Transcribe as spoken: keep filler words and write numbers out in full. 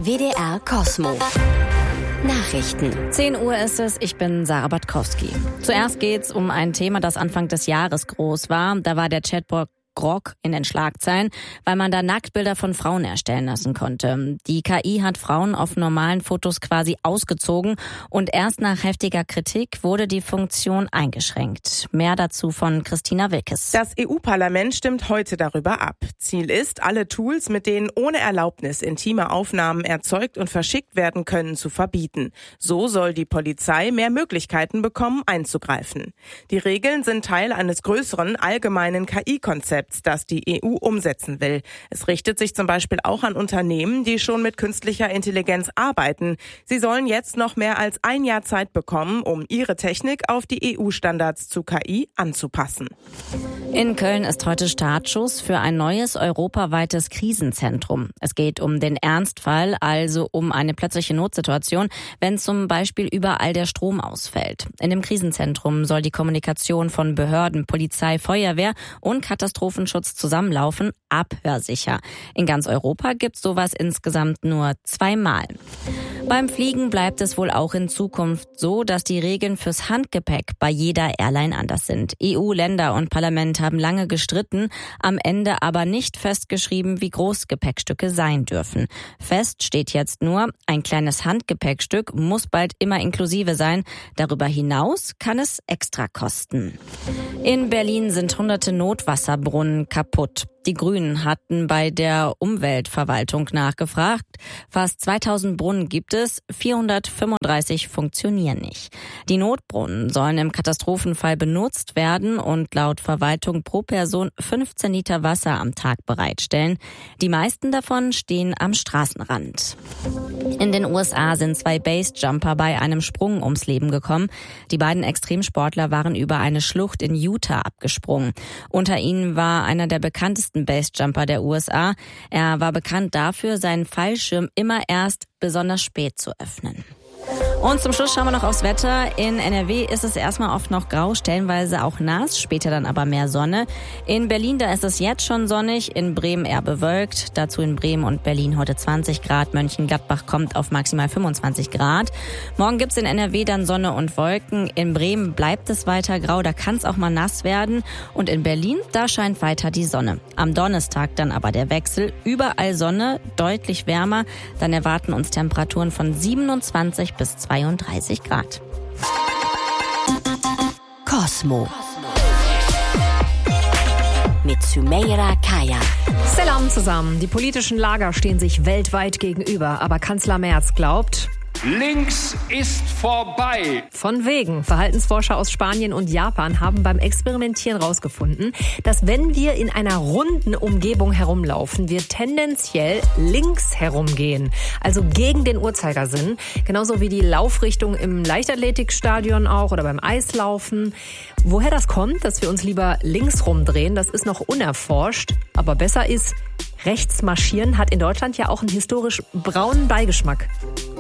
W D R Kosmo. Nachrichten. zehn Uhr ist es, ich bin Sarah Batkowski. Zuerst geht's um ein Thema, das Anfang des Jahres groß war. Da war der Chatbot Grok in den Schlagzeilen, weil man da Nacktbilder von Frauen erstellen lassen konnte. Die K I hat Frauen auf normalen Fotos quasi ausgezogen und erst nach heftiger Kritik wurde die Funktion eingeschränkt. Mehr dazu von Christina Wilkes. Das E U-Parlament stimmt heute darüber ab. Ziel ist, alle Tools, mit denen ohne Erlaubnis intime Aufnahmen erzeugt und verschickt werden können, zu verbieten. So soll die Polizei mehr Möglichkeiten bekommen, einzugreifen. Die Regeln sind Teil eines größeren allgemeinen K I-Konzepts, das die E U umsetzen will. Es richtet sich zum Beispiel auch an Unternehmen, die schon mit künstlicher Intelligenz arbeiten. Sie sollen jetzt noch mehr als ein Jahr Zeit bekommen, um ihre Technik auf die E U-Standards zu K I anzupassen. In Köln ist heute Startschuss für ein neues europaweites Krisenzentrum. Es geht um den Ernstfall, also um eine plötzliche Notsituation, wenn zum Beispiel überall der Strom ausfällt. In dem Krisenzentrum soll die Kommunikation von Behörden, Polizei, Feuerwehr und Katastrophenschutz zusammenlaufen, abhörsicher. In ganz Europa gibt's sowas insgesamt nur zweimal. Beim Fliegen bleibt es wohl auch in Zukunft so, dass die Regeln fürs Handgepäck bei jeder Airline anders sind. E U, Länder und Parlament haben lange gestritten, am Ende aber nicht festgeschrieben, wie groß Gepäckstücke sein dürfen. Fest steht jetzt nur, ein kleines Handgepäckstück muss bald immer inklusive sein. Darüber hinaus kann es extra kosten. In Berlin sind hunderte Notwasserbrunnen kaputt. Die Grünen hatten bei der Umweltverwaltung nachgefragt. Fast zweitausend Brunnen gibt es, vierhundertfünfunddreißig funktionieren nicht. Die Notbrunnen sollen im Katastrophenfall benutzt werden und laut Verwaltung pro Person fünfzehn Liter Wasser am Tag bereitstellen. Die meisten davon stehen am Straßenrand. In den U S A sind zwei Basejumper bei einem Sprung ums Leben gekommen. Die beiden Extremsportler waren über eine Schlucht in Utah abgesprungen. Unter ihnen war einer der bekanntesten Basejumper der U S A. Er war bekannt dafür, seinen Fallschirm immer erst besonders spät zu öffnen. Und zum Schluss schauen wir noch aufs Wetter. In N R W ist es erstmal oft noch grau, stellenweise auch nass, später dann aber mehr Sonne. In Berlin, da ist es jetzt schon sonnig, in Bremen eher bewölkt. Dazu in Bremen und Berlin heute zwanzig Grad. Mönchengladbach kommt auf maximal fünfundzwanzig Grad. Morgen gibt's in N R W dann Sonne und Wolken. In Bremen bleibt es weiter grau, da kann es auch mal nass werden. Und in Berlin, da scheint weiter die Sonne. Am Donnerstag dann aber der Wechsel. Überall Sonne, deutlich wärmer. Dann erwarten uns Temperaturen von siebenundzwanzig bis zweiunddreißig Grad. Kosmo. Mit Sümeyra Kaya. Salam zusammen. Die politischen Lager stehen sich weltweit gegenüber. Aber Kanzler Merz glaubt... Links ist vorbei. Von wegen. Verhaltensforscher aus Spanien und Japan haben beim Experimentieren herausgefunden, dass wenn wir in einer runden Umgebung herumlaufen, wir tendenziell links herumgehen. Also gegen den Uhrzeigersinn. Genauso wie die Laufrichtung im Leichtathletikstadion auch oder beim Eislaufen. Woher das kommt, dass wir uns lieber links rumdrehen, das ist noch unerforscht. Aber besser ist, rechts marschieren hat in Deutschland ja auch einen historisch braunen Beigeschmack.